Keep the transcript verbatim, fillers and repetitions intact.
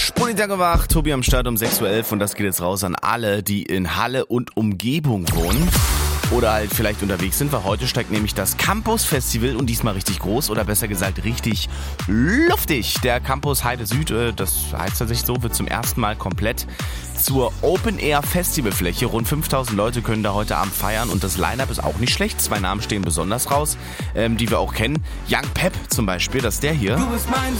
Spurniger gewacht, Tobi am Start um sechs Uhr elf und das geht jetzt raus an alle, die in Halle und Umgebung wohnen. Oder halt vielleicht unterwegs sind, weil heute steigt nämlich das Campus Festival und diesmal richtig groß oder besser gesagt richtig luftig. Der Campus Heide Süd, das heißt tatsächlich so, wird zum ersten Mal komplett zur Open-Air-Festivalfläche. Rund fünftausend Leute können da heute Abend feiern und das Line-Up ist auch nicht schlecht. Zwei Namen stehen besonders raus, ähm, die wir auch kennen. Young Pep zum Beispiel, das ist der hier. Du bist mein